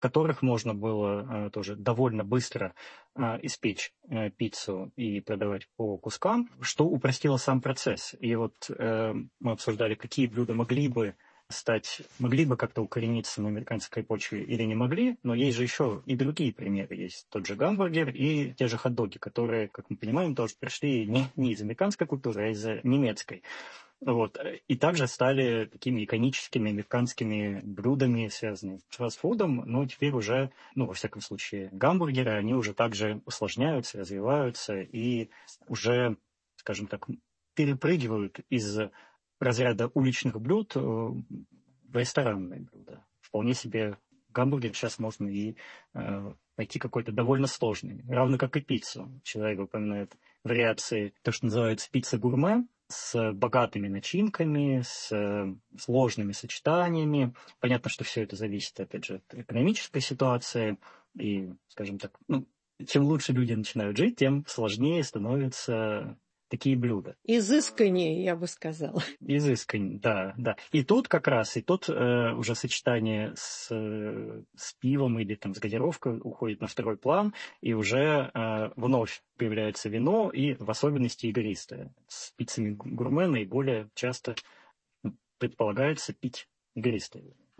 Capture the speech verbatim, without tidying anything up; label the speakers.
Speaker 1: которых можно было тоже довольно быстро испечь пиццу и продавать по кускам, что упростило сам процесс. И вот мы обсуждали, какие блюда могли бы стать, могли бы как-то укорениться на американской почве или не могли, но есть же еще и другие примеры. Есть тот же гамбургер и те же хот-доги, которые, как мы понимаем, тоже пришли не, не из американской культуры, а из немецкой. Вот. И также стали такими иконическими американскими блюдами, связанными с фастфудом, но теперь уже, ну, во всяком случае, гамбургеры, они уже также усложняются, развиваются и уже, скажем так, перепрыгивают из разряда уличных блюд в ресторанные блюда. Вполне себе гамбургер сейчас можно и э, найти какой-то довольно сложный, равно как и пиццу. Человек упоминает вариации, то, что называется пицца-гурме, с богатыми начинками, с сложными сочетаниями. Понятно, что все это зависит, опять же, от экономической ситуации. И, скажем так, ну, чем лучше люди начинают жить, тем сложнее становятся такие блюда.
Speaker 2: Изысканнее, я бы сказала.
Speaker 1: Изысканнее, да, да. И тут как раз, и тут э, уже сочетание с, с пивом или там с газировкой уходит на второй план, и уже э, вновь появляется вино, и в особенности игристое. С пиццами гурме наиболее часто предполагается пить игристое.